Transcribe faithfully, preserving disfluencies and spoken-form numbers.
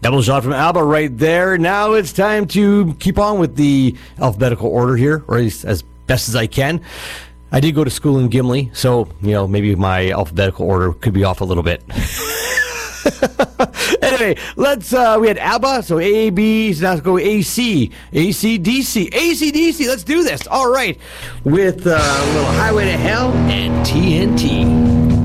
Double shot from ABBA right there. Now it's time to keep on with the alphabetical order here, or at least as best as I can. I did go to school in Gimli, so, you know, maybe my alphabetical order could be off a little bit. Anyway, let's, uh, we had ABBA, so A, B, so now let's go A, C, A, C, D, C, A, C, D, C, let's do this. All right, with uh, a little Highway to Hell and T N T.